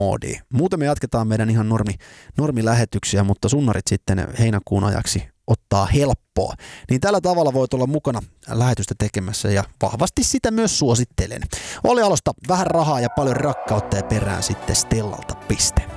moodi. Muuten me jatketaan meidän ihan normilähetyksiä, mutta sunnarit sitten heinäkuun ajaksi ottaa helppoa. Niin tällä tavalla voit olla mukana lähetystä tekemässä ja vahvasti sitä myös suosittelen. Olli Alosta vähän rahaa ja paljon rakkautta ja perään sitten Stellalta piste.